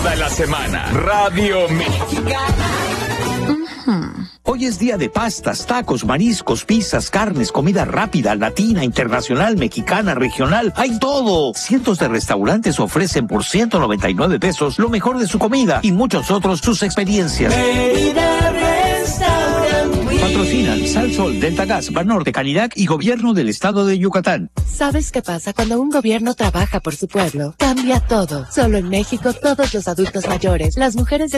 toda la semana. Radio Mexicana. Hoy es día de pastas, tacos, mariscos, pizzas, carnes, comida rápida, latina, internacional, mexicana, regional. ¡Hay todo! Cientos de restaurantes ofrecen por 199 pesos lo mejor de su comida y muchos otros sus experiencias. Patrocinan Sal Sol, Delta Gas, Banorte, Canidac y Gobierno del Estado de Yucatán. ¿Sabes qué pasa cuando un gobierno trabaja por su pueblo? Cambia todo. Solo en México, todos los adultos mayores, las mujeres de